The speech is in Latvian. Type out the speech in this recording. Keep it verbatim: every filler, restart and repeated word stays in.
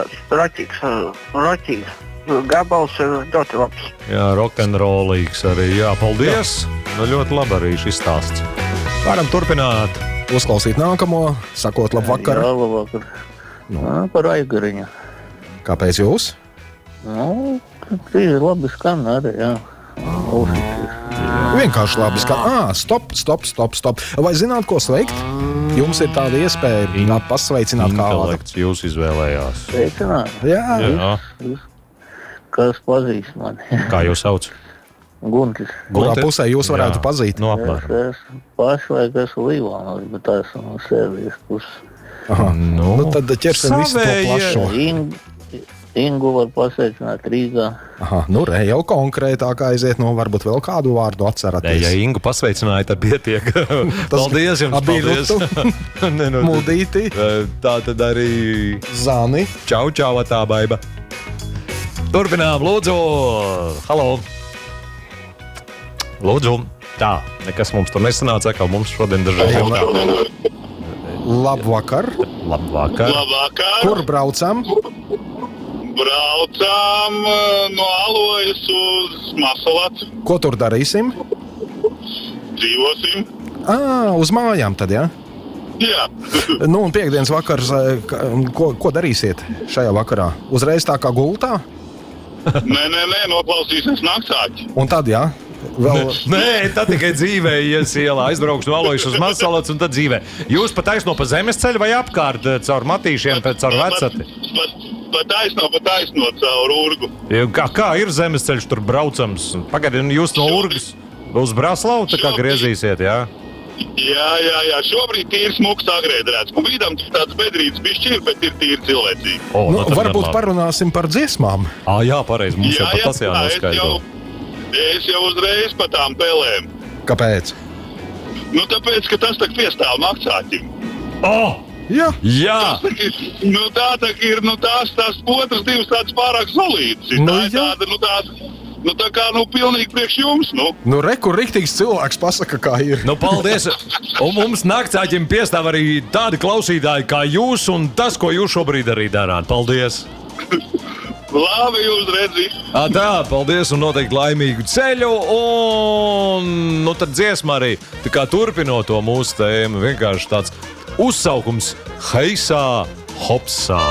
tāds raķīgs, raķīgs. Gabals ir ļoti labs. Jā, rokenrolīgs arī. Jā, paldies. Jā. Nu, ļoti labi arī šis stāsts. Varam turpināt. Uzklausīt nākamo, sakot labu vakaru. Jā, labu vakaru. Nu. Jā, par aigariņu. Kāpēc jūs? Nu, tas ir labi skan arī, jā. Uzsīties. Vienkārši labi skan. Ā, stop, stop, stop, stop. Vai zināt, ko sveikt? Jums ir tāda iespēja In... pasveicināt kādu. Intelekts jūs izvēlējās. Sveicināt? Jā. Jā. Kas pazīst mani? Kā jūs sauc? Guntis. Kurā pusē jūs varētu Jā. pazīt? No Es apmēram. esmu pašlaik esmu Līvānos, bet esmu no Sēvijas puses. Aha. Nu, Nu, tad ķersim visu to savējie. plašo. Ingu, Ingu var pasveicināt Rīgā. Aha, nu re, jau konkrētāk aiziet, no varbūt vēl kādu vārdu Nē, atceraties. ja Ingu pasveicināja, tad pietiek. Paldies jums, paldies. Ne, nu, Muldīti, tā tad arī Zani. čau, čau, tā baiba. Turpinām, lūdzu. Halo. Lūdzu. Tā, nekas mums tur nesanāca, kā mums šodien dažreiz Ejam, jautā. Labvakar. Labvakar. Labvakar. Kur braucam? Braucām uh, no Alojas uz Masalats. Ko tur darīsim? Dzīvosim. Ā, uz mājām tad, jā? Jā. Nu, un piekdienas vakars, ka- ko, ko darīsiet šajā vakarā? Uzreiz tā kā gultā? Nē, nē, nē, noklausīsies naktsāķi. Un tad, jā? Vēl... Nē, tad tikai dzīvē ies ielā, aizbraukšu no Alojas uz Masalats un tad dzīvē. Jūs pa taisno pa zemes ceļu vai apkārt caur Matīšiem, pēc caur vecati? Pat, pat taisno, pat taisno caur Urgu. Kā, kā ir zemes ceļš tur braucams? Pagaidiet, jūs no Urgas uz Braslau tā kā griezīsiet, jā? Jā, jā, jā, šobrīd tīri smuks agrēdrēts. Un vidam tāds bedrīts bišķi ir, bet ir tīri cilvēcīgi. O, Nu, tad varbūt normāli. parunāsim par dziesmām. Ā, jā, pareizi, mums jau Jā, pat jā, tas tā, es jānoskaidro. jau, es jau uzreiz pa tām pelēm. Kāpēc? Nu, tāpēc, ka tas tak piestāv naktsāķim. Oh! Jā, Jā! Nu, tā tā ir, nu, tās, tās otras divas tādas pārāk solītas. Nu, Tā ir jā. tāda, nu, tāda, nu, tā kā, nu, pilnīgi priekš jums, nu. nu re, kur riktīgs cilvēks pasaka, kā ir. Nu, paldies! Un mums naktsāķim piestāv arī tādi klausītāji kā jūs un tas, ko jūs šobrīd arī darāt. Paldies! Labi, jūs redzat. À, tā, paldies un noteikti laimīgu ceļu. Un nu, tad dziesma arī tā kā turpinot to mūsu tēmu. Vienkārši tāds uzsaukums Heisā, hopsā.